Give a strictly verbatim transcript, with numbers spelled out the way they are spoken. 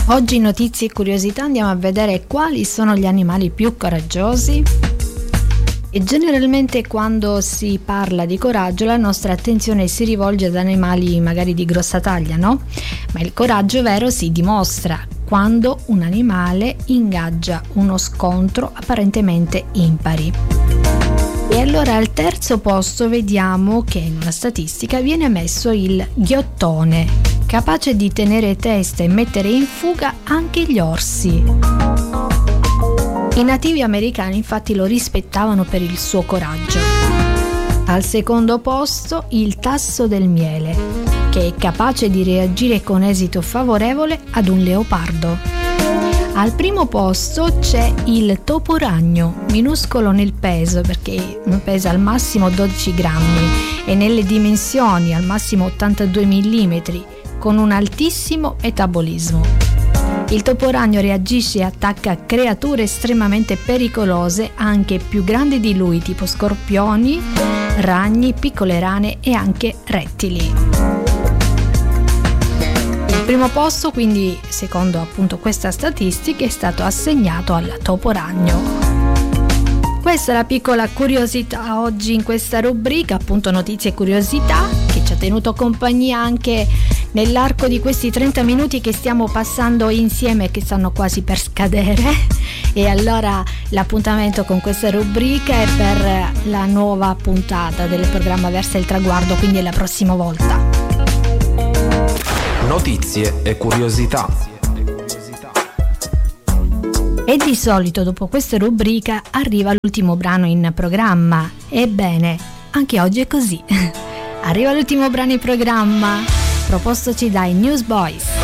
Oggi in Notizie e Curiosità andiamo a vedere quali sono gli animali più coraggiosi. E generalmente quando si parla di coraggio la nostra attenzione si rivolge ad animali magari di grossa taglia, no? Ma il coraggio vero si dimostra quando un animale ingaggia uno scontro apparentemente impari. E allora al terzo posto vediamo che in una statistica viene messo il ghiottone, capace di tenere testa e mettere in fuga anche gli orsi. I nativi americani infatti lo rispettavano per il suo coraggio. Al secondo posto il tasso del miele, che è capace di reagire con esito favorevole ad un leopardo. Al primo posto c'è il toporagno, minuscolo nel peso perché pesa al massimo dodici grammi e nelle dimensioni al massimo ottantadue millimetri, con un altissimo metabolismo. Il toporagno reagisce e attacca creature estremamente pericolose, anche più grandi di lui, tipo scorpioni, ragni, piccole rane e anche rettili. Il primo posto, quindi, secondo appunto questa statistica, è stato assegnato al toporagno. Questa è la piccola curiosità oggi in questa rubrica, appunto Notizie e Curiosità, che ci ha tenuto compagnia anche nell'arco di questi trenta minuti che stiamo passando insieme e che stanno quasi per scadere. E allora l'appuntamento con questa rubrica è per la nuova puntata del programma Verso il Traguardo, quindi la prossima volta. Notizie e curiosità. E di solito dopo questa rubrica arriva l'ultimo brano in programma. Ebbene, anche oggi è così. Arriva l'ultimo brano in programma, propostoci dai Newsboys.